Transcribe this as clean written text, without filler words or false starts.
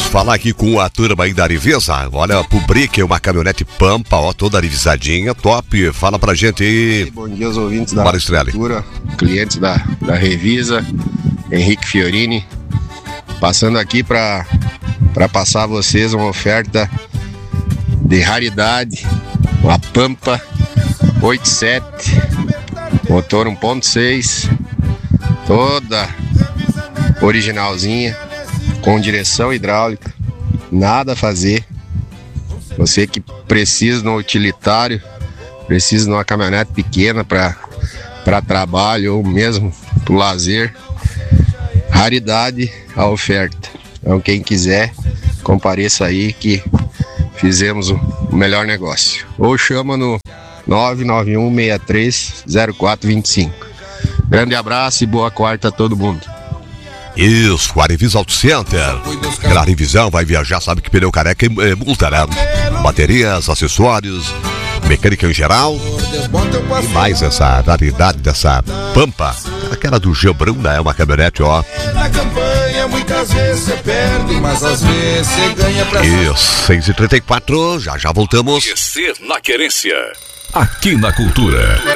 falar aqui com a turma aí da Arivisa. Olha, publique uma caminhonete Pampa, ó, toda arivisadinha, top. Fala pra gente aí. Bom dia aos ouvintes da Balestrelli, cultura, clientes da Revisa, Henrique Fiorini. Passando aqui para passar a vocês uma oferta de raridade, uma Pampa 87, motor 1.6, toda originalzinha, com direção hidráulica, nada a fazer. Você que precisa de um utilitário, precisa de uma caminhonete pequena para trabalho ou mesmo para o lazer, raridade a oferta. Então quem quiser, compareça aí que fizemos o melhor negócio. Ou chama no 991630425. Grande abraço e boa quarta a todo mundo. Isso, Arivisa Auto Center. Pela revisão, vai viajar, sabe que pneu careca é multa, né? Baterias, acessórios, mecânica em geral. E mais essa raridade dessa Pampa, aquela do Gebrão, né? Uma caminhonete, ó. Na campanha muitas vezes você perde, mas às vezes você ganha pra... Isso, 6h34, já voltamos. Conhecer na Querência, aqui na Cultura.